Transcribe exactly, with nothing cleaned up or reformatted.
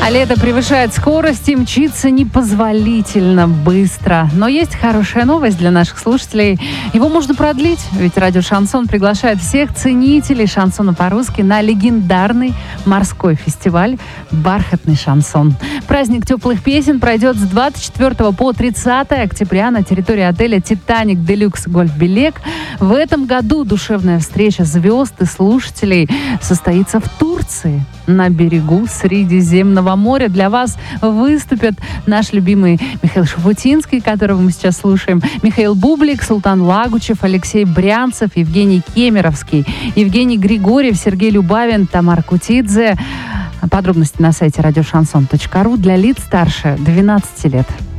А лето превышает скорость и мчится непозволительно быстро. Но есть хорошая новость для наших слушателей. Его можно продлить, ведь радио «Шансон» приглашает всех ценителей шансона по-русски на легендарный морской фестиваль «Бархатный шансон». Праздник теплых песен пройдет с двадцать четвёртого по тридцатое октября на территории отеля «Титаник Делюкс Гольф Белек». В этом году душевная встреча звезд и слушателей состоится в Турции. На берегу Средиземного моря для вас выступят наш любимый Михаил Шуфутинский, которого мы сейчас слушаем, Михаил Бублик, Султан Лагучев, Алексей Брянцев, Евгений Кемеровский, Евгений Григорьев, Сергей Любавин, Тамара Кутидзе. Подробности на сайте радиошансон точка ру для лиц старше двенадцати лет.